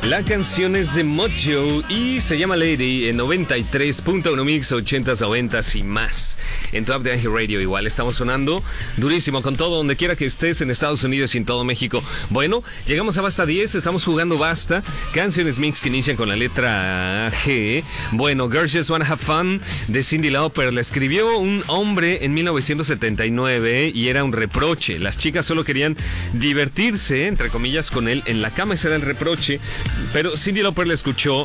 La canción es de Mojo y se llama Lady en 93.1 Mix, 80s, 90s y más. En Top de Ángel Radio igual estamos sonando durísimo con todo, donde quiera que estés en Estados Unidos y en todo México. Bueno, llegamos a Basta 10, estamos jugando Basta. Canciones mix que inician con la letra G. Bueno, Girls Just Wanna Have Fun de Cyndi Lauper la escribió un hombre en 1979 y era un reproche. Las chicas solo querían divertirse, entre comillas, con él en la cama, ese era el reproche. Pero Cyndi Lauper la escuchó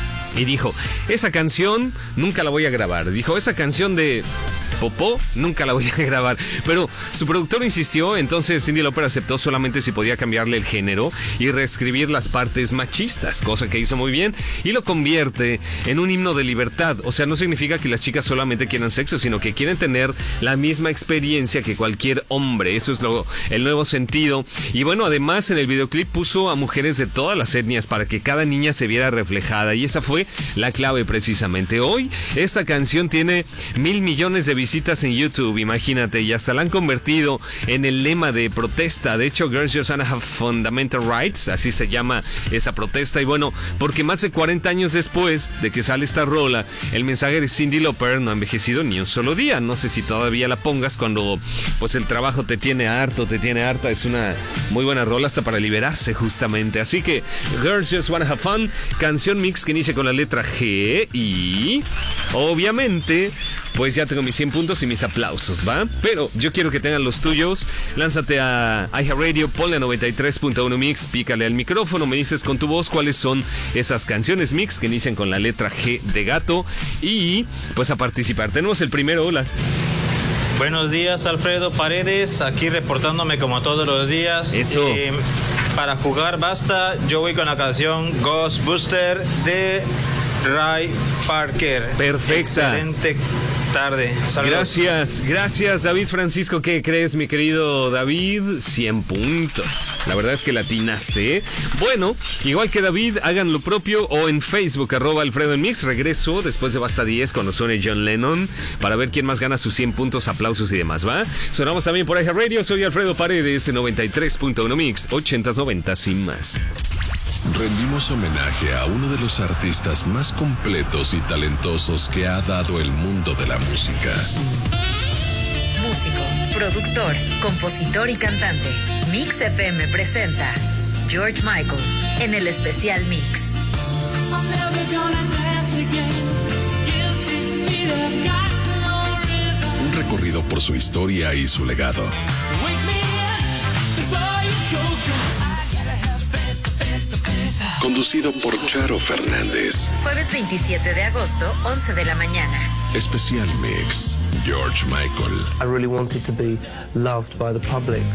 y dijo, esa canción nunca la voy a grabar. Dijo, esa canción de popó nunca la voy a grabar. Pero su productor insistió, entonces Cyndi Lauper aceptó solamente si podía cambiarle el género y reescribir las partes machistas, cosa que hizo muy bien, y lo convierte en un himno de libertad. O sea, no significa que las chicas solamente quieran sexo, sino que quieren tener la misma experiencia que cualquier hombre. Eso es el nuevo sentido. Y bueno, además en el videoclip puso a mujeres de todas las etnias para que cada niña se viera reflejada, y esa fue la clave precisamente. Hoy esta canción tiene 1,000 millones de visitas en YouTube, imagínate, y hasta la han convertido en el lema de protesta. De hecho, Girls Just Wanna Have Fundamental Rights, así se llama esa protesta. Y bueno, porque más de 40 años después de que sale esta rola, el mensaje de Cyndi Lauper no ha envejecido ni un solo día. No sé si todavía la pongas cuando pues el trabajo te tiene harto, te tiene harta. Es una muy buena rola hasta para liberarse justamente. Así que Girls Just Wanna Have Fun, canción mix que inicia con la letra G, y obviamente pues ya tengo mis 100 puntos y mis aplausos, ¿va? Pero yo quiero que tengan los tuyos. Lánzate a iHeartRadio, ponle a 93.1 Mix, pícale al micrófono, me dices con tu voz cuáles son esas canciones mix que inician con la letra G de gato, y pues a participar. Tenemos el primero, hola. Buenos días, Alfredo Paredes, aquí reportándome como todos los días. Eso. Para jugar Basta, yo voy con la canción Ghostbuster de Ray Parker. Perfecta. Excelente tarde. Saludos. Gracias David Francisco. ¿Qué crees, mi querido David? 100 puntos. La verdad es que latinaste, ¿eh? Bueno, igual que David, hagan lo propio o en Facebook, @Alfredo en Mix. Regreso después de Basta 10 cuando suene John Lennon para ver quién más gana sus 100 puntos, aplausos y demás, ¿va? Sonamos también por iHeartRadio. Soy Alfredo Paredes en 93.1 Mix, 80s, 90s y más. Rendimos homenaje a uno de los artistas más completos y talentosos que ha dado el mundo de la música. Músico, productor, compositor y cantante. Mix FM presenta George Michael en el especial Mix. Un recorrido por su historia y su legado. Conducido por Charo Fernández. Jueves 27 de agosto, 11 de la mañana. Especial Mix, George Michael. I really wanted to be loved by the public.